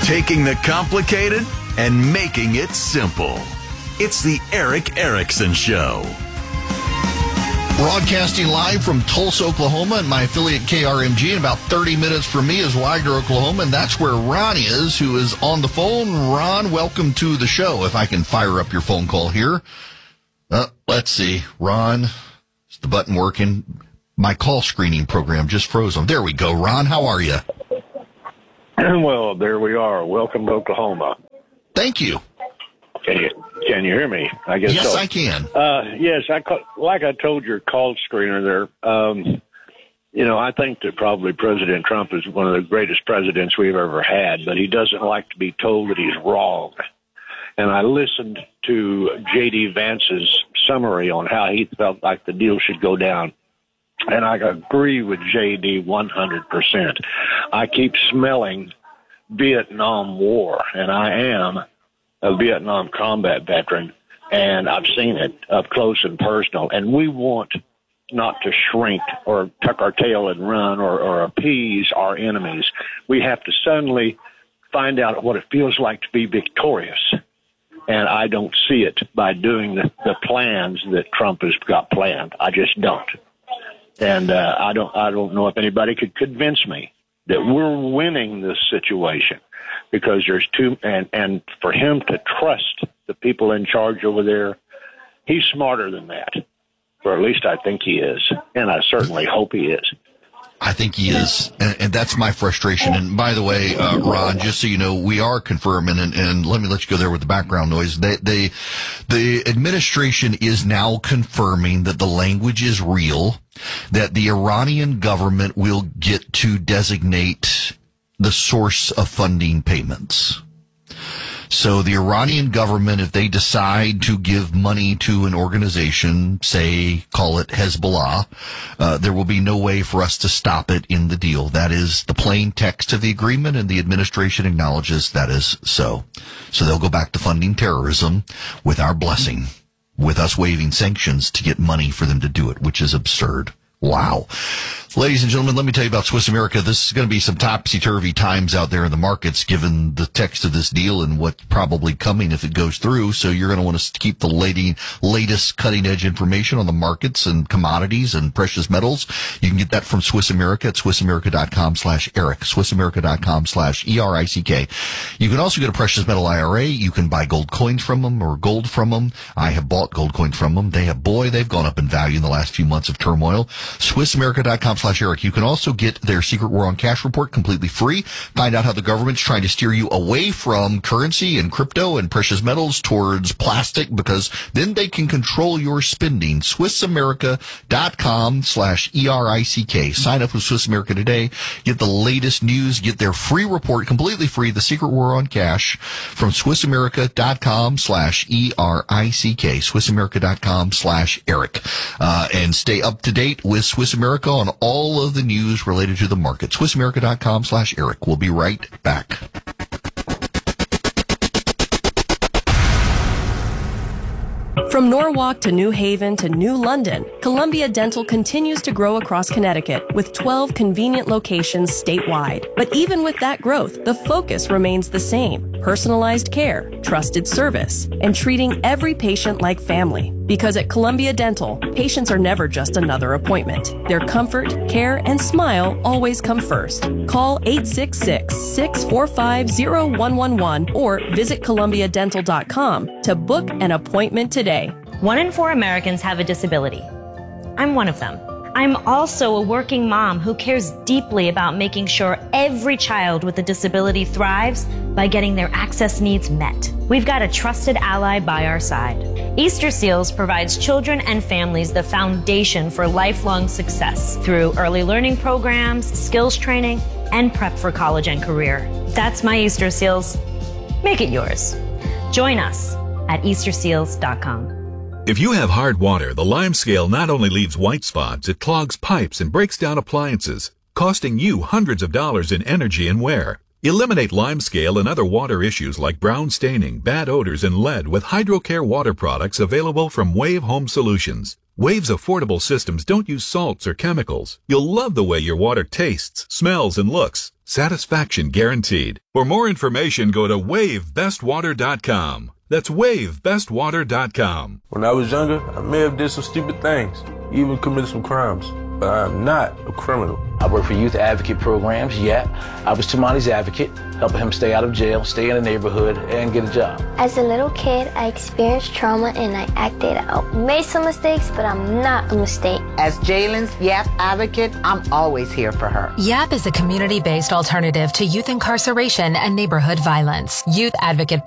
taking the complicated and making it simple. It's the Erick Erickson Show. Broadcasting live from Tulsa, Oklahoma, and my affiliate KRMG. In about 30 minutes from me is Widener, Oklahoma, and that's where Ron is, who is on the phone. Ron, welcome to the show. If I can fire up your phone call here. Let's see. Ron, is the button working? My call screening program just froze on. There we go. Ron, how are you? Well, there we are. Welcome to Oklahoma. Thank you. Can you hear me? I guess yes, so. I can. Yes, like I told your call screener there, I think that probably President Trump is one of the greatest presidents we've ever had, but he doesn't like to be told that he's wrong. And I listened to J.D. Vance's summary on how he felt like the deal should go down. And I agree with J.D. 100%. I keep smelling Vietnam War, and I am a Vietnam combat veteran, and I've seen it up close and personal. And we want not to shrink or tuck our tail and run or appease our enemies. We have to suddenly find out what it feels like to be victorious. And I don't see it by doing the plans that Trump has got planned. I just don't. And I don't know if anybody could convince me that we're winning this situation, because there's and for him to trust the people in charge over there, he's smarter than that. Or at least I think he is. And I certainly hope he is. I think he is, and that's my frustration. And by the way, Ron, just so you know, we are confirming, and let me let you go there with the background noise. The administration is now confirming that the language is real, that the Iranian government will get to designate the source of funding payments. So the Iranian government, if they decide to give money to an organization, say, call it Hezbollah, there will be no way for us to stop it in the deal. That is the plain text of the agreement, and the administration acknowledges that is so. So they'll go back to funding terrorism with our blessing, with us waiving sanctions to get money for them to do it, which is absurd. Wow. Ladies and gentlemen, let me tell you about Swiss America. This is going to be some topsy-turvy times out there in the markets, given the text of this deal and what's probably coming if it goes through. So you're going to want to keep the latest cutting-edge information on the markets and commodities and precious metals. You can get that from Swiss America at SwissAmerica.com/Eric, SwissAmerica.com/ERICK. You can also get a precious metal IRA. You can buy gold coins from them or gold from them. I have bought gold coins from them. They've gone up in value in the last few months of turmoil. SwissAmerica.com/Eric. You can also get their Secret War on Cash report completely free. Find out how the government's trying to steer you away from currency and crypto and precious metals towards plastic, because then they can control your spending. SwissAmerica.com/ERICK. Sign up with Swiss America today. Get the latest news. Get their free report completely free, The Secret War on Cash, from SwissAmerica.com/ERICK. SwissAmerica.com/Eric. And stay up to date with Swiss America on all of the news related to the market. SwissAmerica.com/Eric. We'll be right back. From Norwalk to New Haven to New London, Columbia Dental continues to grow across Connecticut with 12 convenient locations statewide. But even with that growth, the focus remains the same: personalized care, trusted service, and treating every patient like family. Because at Columbia Dental, patients are never just another appointment. Their comfort, care, and smile always come first. Call 866-645-0111 or visit ColumbiaDental.com to book an appointment today. 1 in 4 Americans have a disability. I'm one of them. I'm also a working mom who cares deeply about making sure every child with a disability thrives by getting their access needs met. We've got a trusted ally by our side. Easter Seals provides children and families the foundation for lifelong success through early learning programs, skills training, and prep for college and career. That's my Easter Seals. Make it yours. Join us at EasterSeals.com. If you have hard water, the Lime Scale not only leaves white spots, it clogs pipes and breaks down appliances, costing you hundreds of dollars in energy and wear. Eliminate Lime Scale and other water issues like brown staining, bad odors, and lead with HydroCare water products available from Wave Home Solutions. Wave's affordable systems don't use salts or chemicals. You'll love the way your water tastes, smells, and looks. Satisfaction guaranteed. For more information, go to wavebestwater.com. That's wavebestwater.com. When I was younger, I may have did some stupid things, even committed some crimes, but I am not a criminal. I work for youth advocate programs. Yeah, I was Tamani's advocate, helping him stay out of jail, stay in the neighborhood, and get a job. As a little kid, I experienced trauma and I acted out. Made some mistakes, but I'm not a mistake. As Jalen's YAP advocate, I'm always here for her. YAP is a community-based alternative to youth incarceration and neighborhood violence. Youth Advocate